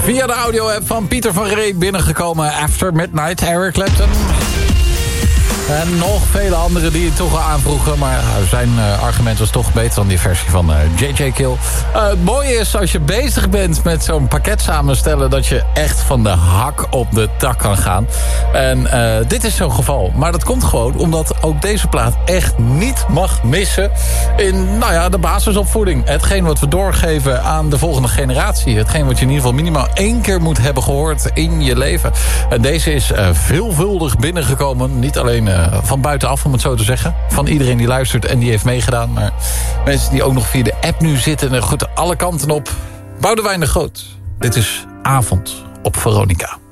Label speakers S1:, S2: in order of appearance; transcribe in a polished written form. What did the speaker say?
S1: Via de audio-app van Pieter van Ree binnengekomen. After Midnight, Eric Clapton. En nog vele anderen die het toch al aanvroegen. Maar zijn argument was toch beter dan die versie van J.J. Kill. Het mooie is, als je bezig bent met zo'n pakket samenstellen... dat je echt van de hak op de tak kan gaan. En dit is zo'n geval. Maar dat komt gewoon omdat ook deze plaat echt niet mag missen... in de basisopvoeding. Hetgeen wat we doorgeven aan de volgende generatie. Hetgeen wat je in ieder geval minimaal 1 keer moet hebben gehoord in je leven. En deze is veelvuldig binnengekomen. Niet alleen... van buitenaf, om het zo te zeggen. Van iedereen die luistert en die heeft meegedaan. Maar mensen die ook nog via de app nu zitten... en goed alle kanten op. Boudewijn de Groot. Dit is Avond op Veronica.